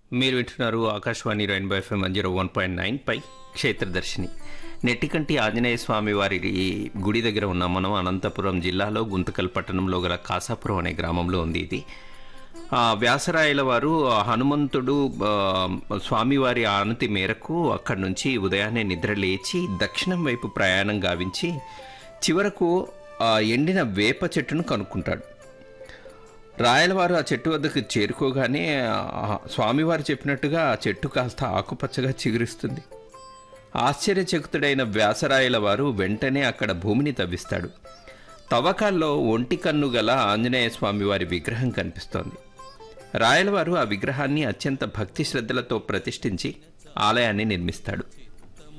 మీరు వింటున్నారు Akashvani rainbow FM 101.9 పై క్షేత్రదర్శిని. నెట్టికంటి ఆంజనేయ స్వామి వారి గుడి దగ్గర ఉన్నాం మనం. అనంతపురం జిల్లాలో గుంతకల్ పట్టణంలో గల కాసాపురం అనే గ్రామంలో ఉంది ఇది. వ్యాసరాయల వారు హనుమంతుడు స్వామివారి ఆనతి మేరకు అక్కడి నుంచి ఉదయాన్నే నిద్ర లేచి దక్షిణం వైపు ప్రయాణం గావించి చివరకు ఎండిన వేప చెట్టును కనుక్కుంటాడు. రాయలవారు ఆ చెట్టు వద్దకు చేరుకోగానే స్వామివారు చెప్పినట్టుగా ఆ చెట్టు కాస్త ఆకుపచ్చగా చిగురిస్తుంది. ఆశ్చర్యచకితుడైన వ్యాసరాయల వారు వెంటనే అక్కడ భూమిని తవ్విస్తాడు. తవ్వకాల్లో ఒంటి కన్ను గల ఆంజనేయ స్వామివారి విగ్రహం కనిపిస్తోంది. రాయలవారు ఆ విగ్రహాన్ని అత్యంత భక్తి శ్రద్ధలతో ప్రతిష్ఠించి ఆలయాన్ని నిర్మిస్తాడు.